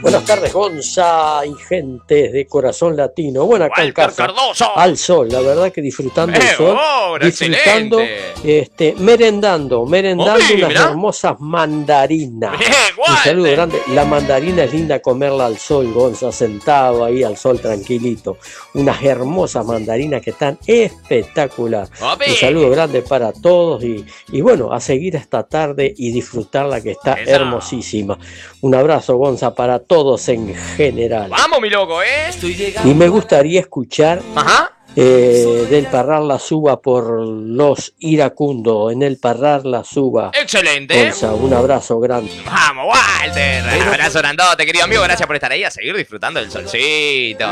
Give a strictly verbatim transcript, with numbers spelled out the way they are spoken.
Buenas tardes, Gonza y gentes de corazón latino. Bueno, acá en casa, Cardoso. al sol, la verdad que disfrutando el sol, Ahora, disfrutando, excelente. este, merendando, merendando Uy, unas mirá. hermosas mandarinas. Bien, Un saludo Walter. grande. La mandarina es linda comerla al sol, Gonza, sentado ahí al sol tranquilito. Unas hermosas mandarinas que están espectacular. Opi. Un saludo grande para todos y, y bueno, a seguir esta tarde y disfrutarla que está Esa. hermosísima. Un abrazo, Gonza, para todos en general. Vamos, mi loco, ¿eh? Y me gustaría escuchar Ajá. eh, del Parrar la Suba por los iracundos, en el Parrar la Suba. Excelente. Gonza, un abrazo grande. Vamos, Walter. Un abrazo grandote, querido amigo. Gracias por estar ahí a seguir disfrutando del solcito.